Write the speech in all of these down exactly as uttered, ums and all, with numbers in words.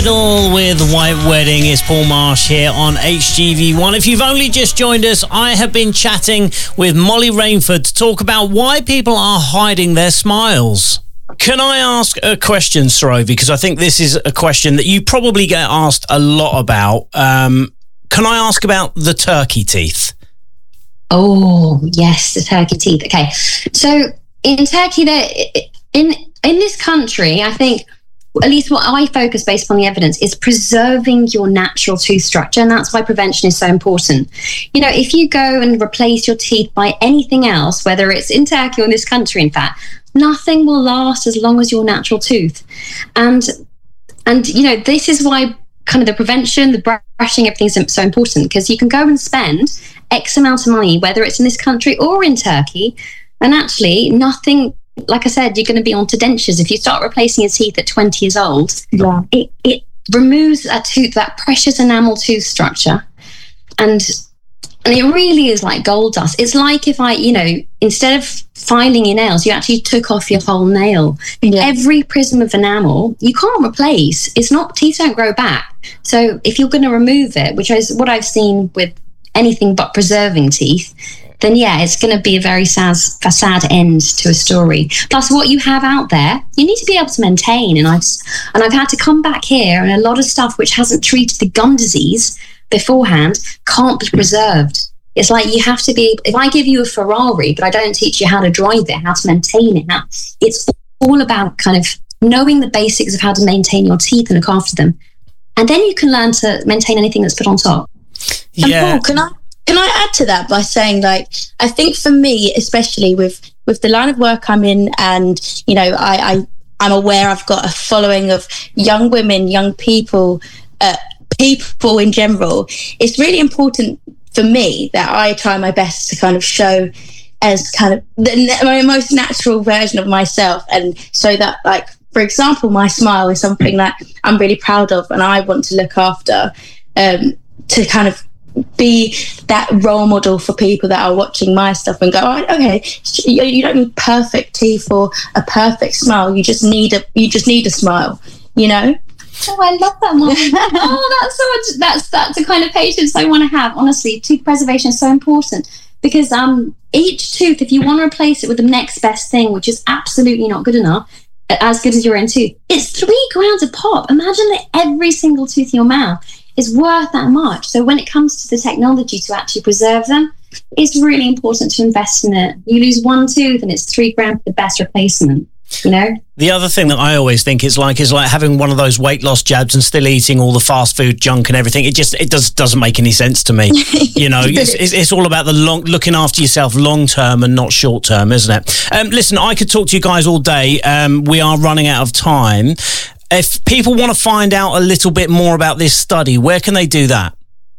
All with White Wedding is Paul Marsh here on H G V one. If you've only just joined us, I have been chatting with Molly Rainford to talk about why people are hiding their smiles. Can I ask a question, Sarovi? Because I think this is a question that you probably get asked a lot about. Um, can I ask about the turkey teeth? Oh, yes, the turkey teeth. Okay. So in Turkey, there, in in this country, I think, at least what I focus based upon the evidence, is preserving your natural tooth structure. And that's why prevention is so important. You know, if you go and replace your teeth by anything else, whether it's in Turkey or in this country, in fact, nothing will last as long as your natural tooth. And, and you know, this is why kind of the prevention, the brushing, everything's so important, because you can go and spend X amount of money, whether it's in this country or in Turkey, and actually nothing. Like I said, you're going to be onto dentures. If you start replacing your teeth at twenty years old, yeah. it, it removes that tooth, that precious enamel tooth structure. And and it really is like gold dust. It's like if I, you know, instead of filing your nails, you actually took off your whole nail. Yeah. Every prism of enamel, you can't replace. It's not, teeth don't grow back. So if you're going to remove it, which is what I've seen with anything but preserving teeth, then yeah, it's going to be a very sad, a sad end to a story. Plus, what you have out there, you need to be able to maintain. And I've and I've had to come back here, and a lot of stuff which hasn't treated the gum disease beforehand can't be preserved. It's like you have to be. If I give you a Ferrari, but I don't teach you how to drive it, how to maintain it, how, it's all about kind of knowing the basics of how to maintain your teeth and look after them, and then you can learn to maintain anything that's put on top. Yeah. And Paul, can I? Can I add to that by saying, like, I think for me, especially with, with the line of work I'm in, and, you know, I, I, I'm aware I've got a following of young women, young people, uh, people in general, it's really important for me that I try my best to kind of show as kind of the my most natural version of myself. And so that, like, for example, my smile is something that I'm really proud of and I want to look after, um, to kind of be that role model for people that are watching my stuff and go, oh, okay, you don't need perfect teeth or a perfect smile. You just need a, you just need a smile, you know? Oh, I love that, Mom. Oh, that's so much, that's, that's the kind of patience I want to have. Honestly, tooth preservation is so important because um, each tooth, if you want to replace it with the next best thing, which is absolutely not good enough, as good as your own tooth, it's three grand a pop. Imagine that every single tooth in your mouth is worth that much. So when it comes to the technology to actually preserve them, it's really important to invest in it. You lose one tooth and it's three grand for the best replacement, you know? The other thing that I always think is like is like having one of those weight loss jabs and still eating all the fast food junk and everything. It just it does doesn't make any sense to me. You know, it's, it's, it's all about the long looking after yourself long term and not short term, isn't it? Um, listen, I could talk to you guys all day. Um, we are running out of time. If people want to find out a little bit more about this study, where can they do that?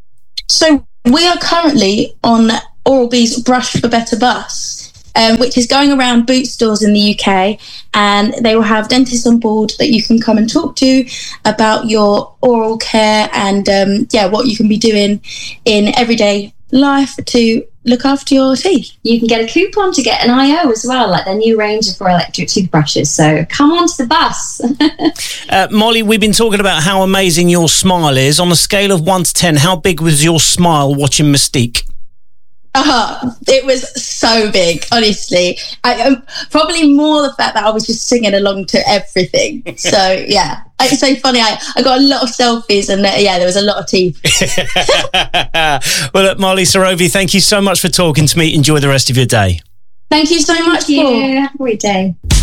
So we are currently on Oral-B's Brush for Better bus, um, which is going around boot stores in the U K, and they will have dentists on board that you can come and talk to about your oral care and um, yeah, what you can be doing in everyday life to look after your teeth. You can get a coupon to get an I O as well, like their new range for electric toothbrushes. So come on to the bus. uh, Molly, we've been talking about how amazing your smile is. On a scale of one to ten, how big was your smile watching Mystique? Uh, it was so big, honestly. I, um, probably more the fact that I was just singing along to everything. So, yeah. It's so funny. I, I got a lot of selfies and, uh, yeah, there was a lot of teeth. Well, look, Molly Sarovi, thank you so much for talking to me. Enjoy the rest of your day. Thank you so much, Paul. Have a great day.